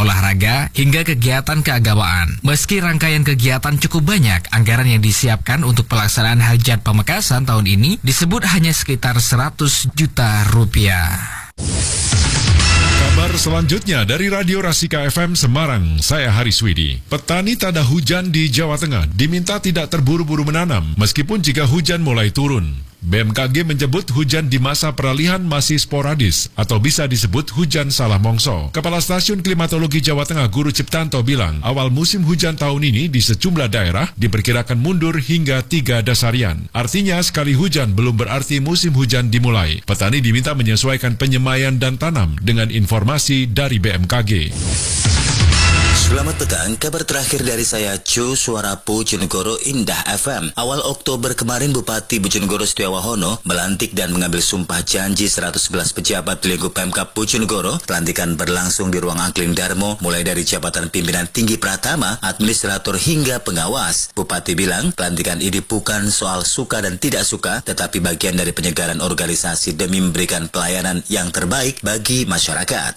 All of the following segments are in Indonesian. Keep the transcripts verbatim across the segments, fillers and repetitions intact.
olahraga, hingga kegiatan keagamaan. Meski rangkaian kegiatan cukup banyak, anggaran yang disiapkan untuk pelaksanaan Hajat Pamekasan tahun ini disebut hanya sekitar seratus juta rupiah. Kabar selanjutnya dari Radio Rasika F M Semarang, saya Haris Widi. Petani tanda hujan di Jawa Tengah diminta tidak terburu-buru menanam, meskipun jika hujan mulai turun. B M K G menyebut hujan di masa peralihan masih sporadis atau bisa disebut hujan salah mongso. Kepala Stasiun Klimatologi Jawa Tengah Guru Ciptanto bilang, awal musim hujan tahun ini di sejumlah daerah diperkirakan mundur hingga tiga dasarian. Artinya sekali hujan belum berarti musim hujan dimulai. Petani diminta menyesuaikan penyemaian dan tanam dengan informasi dari B M K G. Selamat petang, kabar terakhir dari saya Cu Suara Bojonegoro Indah F M. Awal Oktober kemarin Bupati Bojonegoro Setiawahono melantik dan mengambil sumpah janji seratus sebelas pejabat di lingkup Pemkab Bojonegoro. Pelantikan berlangsung di ruang Angkling Darmo, mulai dari jabatan pimpinan tinggi pratama, administrator hingga pengawas. Bupati bilang pelantikan ini bukan soal suka dan tidak suka, tetapi bagian dari penyegaran organisasi demi memberikan pelayanan yang terbaik bagi masyarakat.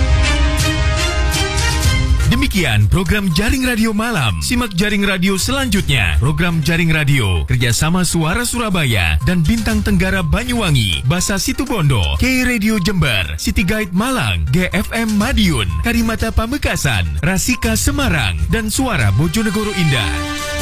Demikian program Jaring Radio Malam. Simak Jaring Radio selanjutnya. Program Jaring Radio kerjasama Suara Surabaya dan Bintang Tenggara Banyuwangi, Basa Situbondo, K Radio Jember, City Guide Malang, G F M Madiun, Karimata Pamekasan, Rasika Semarang, dan Suara Bojonegoro Indah.